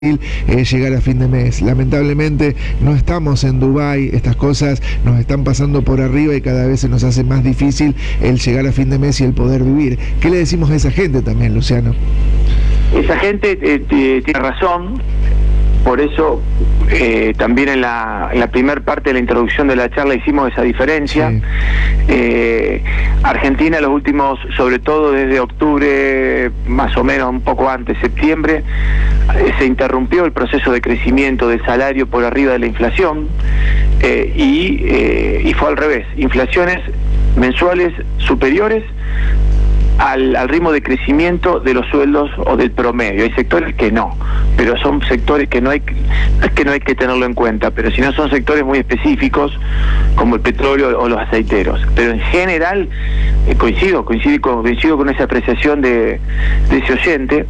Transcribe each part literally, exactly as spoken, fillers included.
Eh, llegar a fin de mes. Lamentablemente no estamos en Dubái, estas cosas nos están pasando por arriba y cada vez se nos hace más difícil el llegar a fin de mes y el poder vivir. ¿Qué le decimos a esa gente también, Luciano? Esa gente eh, tiene razón, por eso eh, también en la, en la primera parte de la introducción de la charla hicimos esa diferencia. Sí. Eh, Argentina los últimos, sobre todo desde octubre, más o menos un poco antes, septiembre, eh, se interrumpió el proceso de crecimiento del salario por arriba de la inflación eh, y, eh, y fue al revés, inflaciones mensuales superiores Al, al ritmo de crecimiento de los sueldos o del promedio. Hay sectores que no, pero son sectores que no hay, no es que no hay que tenerlo en cuenta, pero si no son sectores muy específicos como el petróleo o los aceiteros. Pero en general eh, coincido, coincido con, coincido con esa apreciación de, de ese oyente.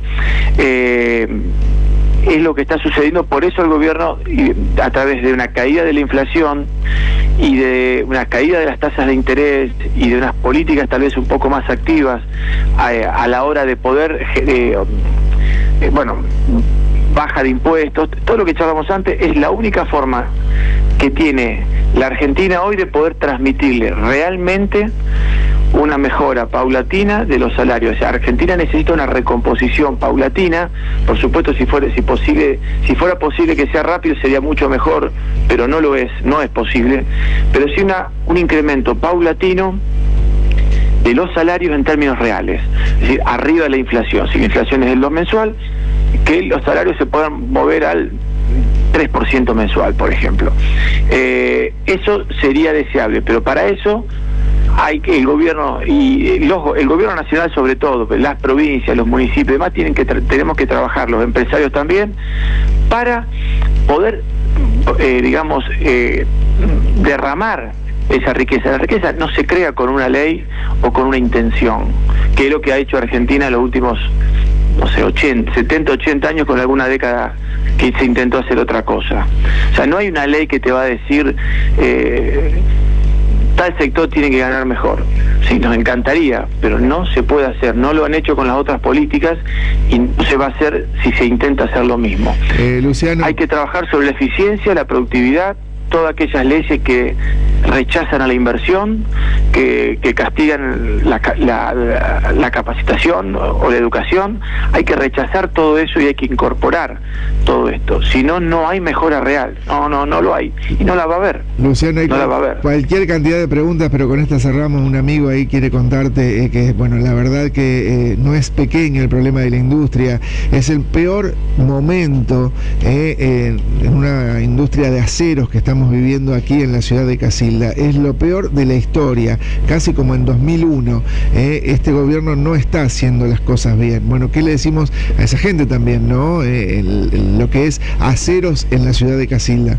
Eh, es lo que está sucediendo, por eso el gobierno, a través de una caída de la inflación y de una caída de las tasas de interés y de unas políticas tal vez un poco más activas a, a la hora de poder, eh, eh, bueno, baja de impuestos, todo lo que charlamos antes, es la única forma que tiene la Argentina hoy de poder transmitirle realmente una mejora paulatina de los salarios. O sea, Argentina necesita una recomposición paulatina, por supuesto si fuera, si posible, si fuera posible que sea rápido sería mucho mejor, pero no lo es, no es posible, pero sí una, un incremento paulatino de los salarios en términos reales, es decir, arriba de la inflación. Si la inflación es el dos mensual, que los salarios se puedan mover al tres por ciento mensual, por ejemplo. Eh, eso sería deseable, pero para eso hay que el gobierno y los, el gobierno nacional sobre todo, las provincias, los municipios y demás tienen que tenemos que trabajar, los empresarios también, para poder eh, digamos eh, derramar esa riqueza. La riqueza no se crea con una ley o con una intención, que es lo que ha hecho Argentina en los últimos, no sé, ochenta, setenta, ochenta años, con alguna década que se intentó hacer otra cosa. O sea, no hay una ley que te va a decir eh, tal sector tiene que ganar mejor. Sí, nos encantaría, pero no se puede hacer. No lo han hecho con las otras políticas y no se va a hacer si se intenta hacer lo mismo. Eh, Luciano. Hay que trabajar sobre la eficiencia, la productividad, todas aquellas leyes que rechazan a la inversión, que, que castigan la, la, la, la capacitación o, o la educación. Hay que rechazar todo eso y hay que incorporar todo esto. Si no, no hay mejora real. No, no, no lo hay. Y no la va a haber. Luciano, hay no la va a haber. Cualquier cantidad de preguntas, pero con esta cerramos. Un amigo ahí quiere contarte eh, que, bueno, la verdad que eh, no es pequeño el problema de la industria. Es el peor momento eh, en una industria de aceros que estamos viviendo aquí en la ciudad de Casilda. Es lo peor de la historia, casi como en dos mil uno. Eh, este gobierno no está haciendo las cosas bien. Bueno, ¿qué le decimos a esa gente también, no? Eh, el, el, lo que es aceros en la ciudad de Casilda.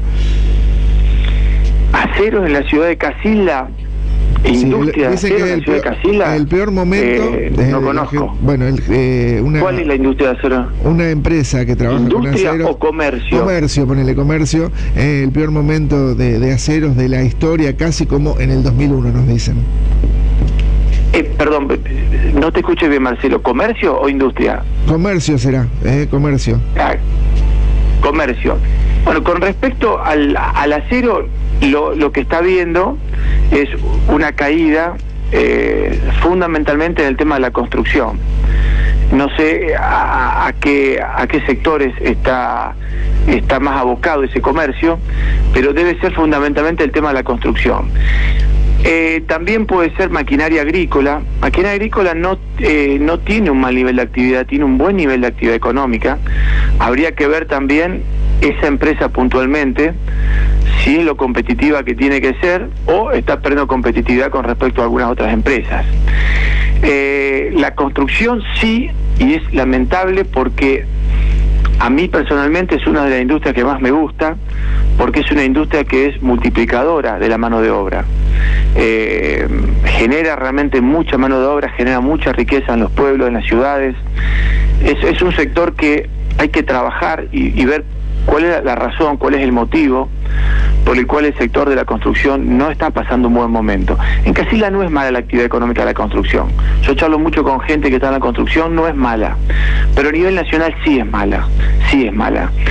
Aceros en la ciudad de Casilda. Industria de acero en la ciudad de Casilda. El peor momento. Eh, eh, no conozco. Bueno, el, eh, una, ¿cuál es la industria de acero? Una empresa que trabaja con aceros. ¿Industria o comercio? Comercio, ponele comercio. Eh, el peor momento de, de aceros de la historia, casi como en el dos mil uno, nos dicen. Eh, perdón, no te escuché bien, Marcelo. ¿Comercio o industria? Comercio será, eh, comercio. Ah, comercio. Bueno, con respecto al, al acero, lo, lo que está viendo es una caída eh, fundamentalmente en el tema de la construcción. No sé a, a qué a qué sectores está está más abocado ese comercio, pero debe ser fundamentalmente el tema de la construcción. Eh, también puede ser maquinaria agrícola. Maquinaria agrícola no eh, no tiene un mal nivel de actividad, tiene un buen nivel de actividad económica. Habría que ver también esa empresa puntualmente, si es lo competitiva que tiene que ser o está perdiendo competitividad con respecto a algunas otras empresas. Eh, la construcción sí, y es lamentable porque a mí personalmente es una de las industrias que más me gusta, porque es una industria que es multiplicadora de la mano de obra. Eh, genera realmente mucha mano de obra, genera mucha riqueza en los pueblos, en las ciudades. Es, es un sector que hay que trabajar y, y ver cuál es la razón, cuál es el motivo por el cual el sector de la construcción no está pasando un buen momento. En Casilda no es mala la actividad económica de la construcción. Yo charlo mucho con gente que está en la construcción, no es mala. Pero a nivel nacional sí es mala, sí es mala.